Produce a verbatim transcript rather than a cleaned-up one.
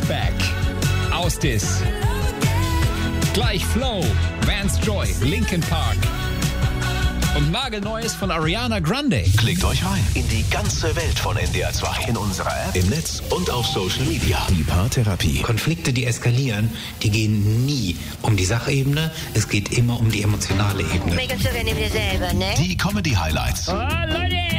back. Austis. Gleich Flow, Vance Joy, Linkin Park. Und nagelneues von Ariana Grande. Klickt euch rein in die ganze Welt von N D R zwei. In unserer App, im Netz und auf Social Media. Die Paartherapie. Konflikte, die eskalieren, die gehen nie um die Sachebene. Es geht immer um die emotionale Ebene. Regelst du, wenn ihr dir selber, ne? Die Comedy-Highlights. Oh, Leute!